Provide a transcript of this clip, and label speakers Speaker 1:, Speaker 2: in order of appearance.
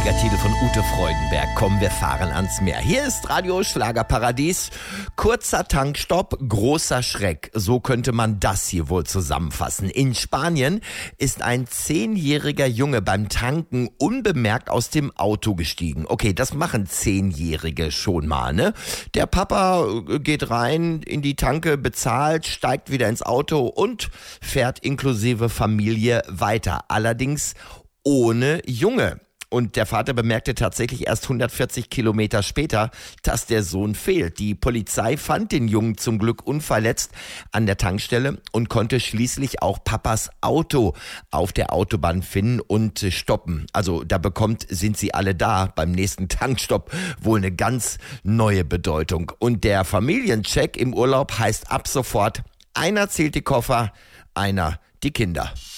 Speaker 1: Titel von Ute Freudenberg. Komm, wir fahren ans Meer. Hier ist Radio Schlagerparadies. Kurzer Tankstopp, großer Schreck. So könnte man das hier wohl zusammenfassen. In Spanien ist ein 10-jähriger Junge beim Tanken unbemerkt aus dem Auto gestiegen. Okay, das machen 10-Jährige schon mal, ne? Der Papa geht rein in die Tanke, bezahlt, steigt wieder ins Auto und fährt inklusive Familie weiter. Allerdings ohne Junge. Und der Vater bemerkte tatsächlich erst 140 Kilometer später, dass der Sohn fehlt. Die Polizei fand den Jungen zum Glück unverletzt an der Tankstelle und konnte schließlich auch Papas Auto auf der Autobahn finden und stoppen. Also da sind sie alle da beim nächsten Tankstopp wohl eine ganz neue Bedeutung. Und der Familiencheck im Urlaub heißt ab sofort, einer zählt die Koffer, einer die Kinder.